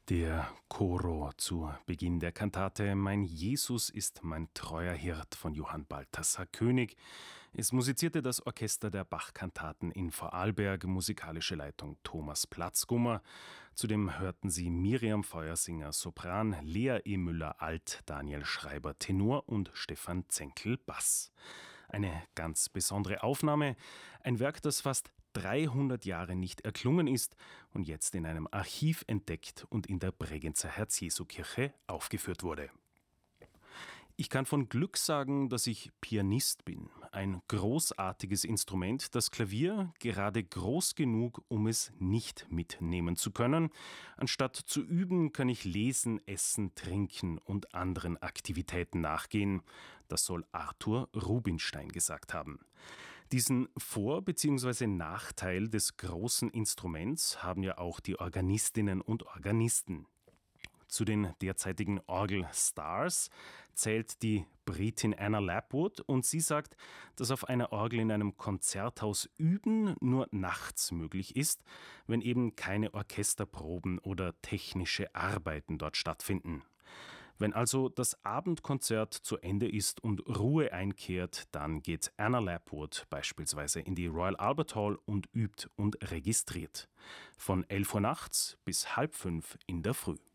Der Choro zu Beginn der Kantate Mein Jesus ist mein treuer Hirt von Johann Balthasar König. Es musizierte das Orchester der Bach-Kantaten in Vorarlberg, musikalische Leitung Thomas Platzgummer. Zudem hörten Sie Miriam Feuersinger Sopran, Lea E. Müller Alt, Daniel Schreiber Tenor und Stefan Zenkel Bass. Eine ganz besondere Aufnahme, ein Werk, das fast 300 Jahre nicht erklungen ist und jetzt in einem Archiv entdeckt und in der Bregenzer Herz-Jesu-Kirche aufgeführt wurde. Ich kann von Glück sagen, dass ich Pianist bin. Ein großartiges Instrument, das Klavier gerade groß genug, um es nicht mitnehmen zu können. Anstatt zu üben, kann ich lesen, essen, trinken und anderen Aktivitäten nachgehen. Das soll Arthur Rubinstein gesagt haben. Diesen Vor- bzw. Nachteil des großen Instruments haben ja auch die Organistinnen und Organisten. Zu den derzeitigen Orgelstars zählt die Britin Anna Lapwood und sie sagt, dass auf einer Orgel in einem Konzerthaus Üben nur nachts möglich ist, wenn eben keine Orchesterproben oder technische Arbeiten dort stattfinden. Wenn also das Abendkonzert zu Ende ist und Ruhe einkehrt, dann geht Anna Lapwood beispielsweise in die Royal Albert Hall und übt und registriert. Von 11 Uhr nachts bis 4:30 in der Früh.